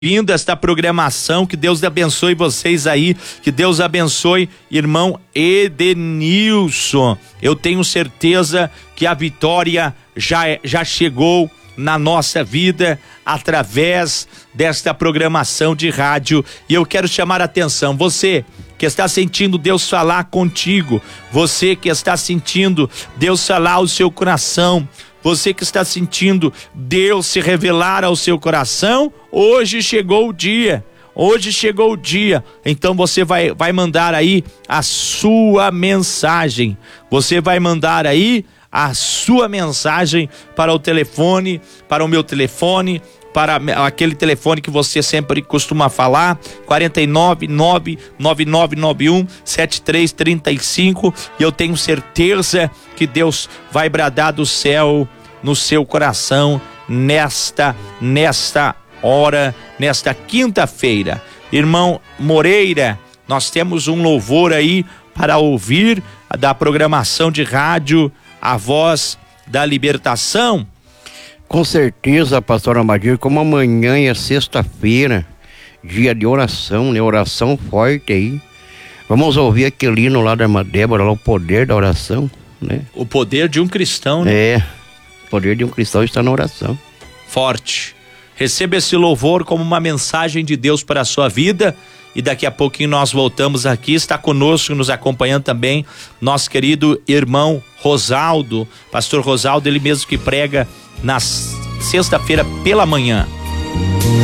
vindo esta programação, que Deus abençoe vocês aí, que Deus abençoe irmão Edenilson. Eu tenho certeza que a vitória já chegou na nossa vida através desta programação de rádio. E eu quero chamar a atenção, você que está sentindo Deus falar contigo, você que está sentindo Deus falar ao seu coração, você que está sentindo Deus se revelar ao seu coração, hoje chegou o dia. Hoje chegou o dia, então você vai mandar aí a sua mensagem. Você vai mandar aí a sua mensagem para o telefone, para o meu telefone, para aquele telefone que você sempre costuma falar, 499-9991-7335, e eu tenho certeza que Deus vai bradar do céu no seu coração nesta hora, nesta quinta-feira. Irmão Moreira, nós temos um louvor aí para ouvir da programação de rádio A Voz da Libertação. Com certeza, pastor Amadir, como amanhã é sexta-feira, dia de oração, né? Oração forte aí. Vamos ouvir aquele hino lá da irmã Débora, lá, o poder da oração, né? O poder de um cristão, né? É, o poder de um cristão está na oração. Forte. Receba esse louvor como uma mensagem de Deus para a sua vida. E daqui a pouquinho nós voltamos aqui. Está conosco, nos acompanhando também, nosso querido irmão Rosaldo, pastor Rosaldo, ele mesmo que prega na sexta-feira pela manhã.